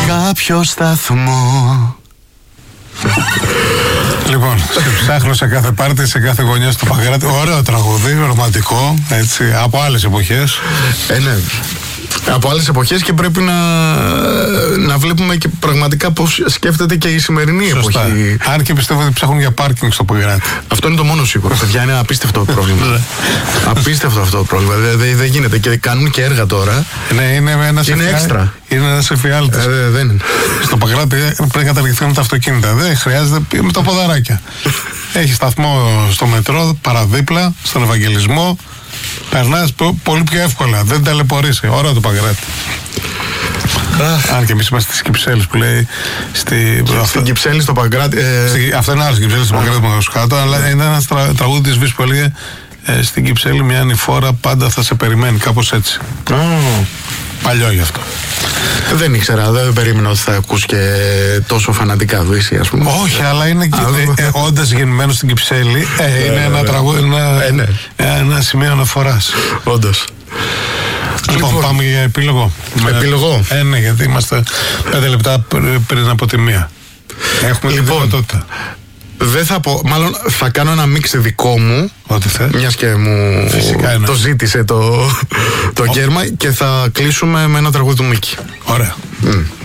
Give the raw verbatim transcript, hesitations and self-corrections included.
κάποιο σταθμό. Λοιπόν, σε ψάχνω σε κάθε πάρτι, σε κάθε γωνιά στο Παγκράτη. Ωραίο τραγούδι, ρομαντικό, έτσι, από άλλες εποχές. Ε, ναι. Από άλλες εποχές και πρέπει να, να βλέπουμε και πραγματικά πώς σκέφτεται και η σημερινή Σωστά. εποχή. Αν και πιστεύω ότι ψάχνουν για πάρκινγκ στο Παγκράτη. Αυτό είναι το μόνο σίγουρο. Παιδιά, είναι απίστευτο το πρόβλημα. Απίστευτο αυτό το πρόβλημα. Δεν δε, δε γίνεται και κάνουν και έργα τώρα. Ναι, είναι ένας είναι έξτρα. Είναι ένας εφιάλτης. Ε, δεν είναι. Στο Παγκράτη πρέπει να καταργηθούν τα αυτοκίνητα. Δεν χρειάζεται με τα ποδαράκια. Έχει σταθμό στο μετρό, παραδίπλα, στον Ευαγγελισμό. Περνάς πολύ πιο εύκολα. Δεν ταλαιπωρείσαι. Ωραίο το Παγκράτη. Αν και εμείς είμαστε στις Κυψέλης που λέει. Στη... Στην Κυψέλη, στο Παγκράτη. Ε... Στη... Αυτό είναι άλλο στην Κυψέλη, στο Παγκράτη Μαγασκάτο. Αλλά είναι ένα τρα... τραγούδι της Βύσης που έλεγε ε, στην Κυψέλη μια ανηφόρα πάντα θα σε περιμένει. Κάπως έτσι. Oh. Παλιό γι' αυτό. Δεν ήξερα, δεν περίμενα ότι θα ακούς και τόσο φανατικά Βύση, ας πούμε. Όχι, αλλά είναι και ε, ε, όντας γεννημένος στην Κυψέλη, ε, είναι ένα τραγούδι, ένα, ε, ναι. ένα σημείο αναφοράς. Όντως. Λοιπόν, λοιπόν, πάμε για επίλογο. Επίλογο. Ε, ναι, γιατί είμαστε πέντε λεπτά πριν από τη μία. Έχουμε λοιπόν, τη δυνατότητα. Δεν θα πω, μάλλον θα κάνω ένα μίξ δικό μου. Ό,τι θες. Μιας και μου Φυσικά το ζήτησε το, το κέρμα και θα κλείσουμε με ένα τραγούδι του Μίκη. Ωραία. Mm.